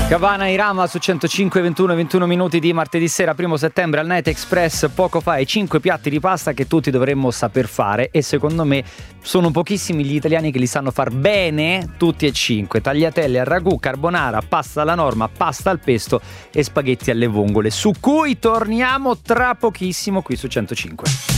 Cavana Irama su 105, 21 minuti di martedì sera 1 settembre al Night Express. Poco fa i 5 piatti di pasta che tutti dovremmo saper fare, e secondo me sono pochissimi gli italiani che li sanno far bene tutti e 5. Tagliatelle al ragù, carbonara, pasta alla norma, pasta al pesto e spaghetti alle vongole, su cui torniamo tra pochissimo qui su 105.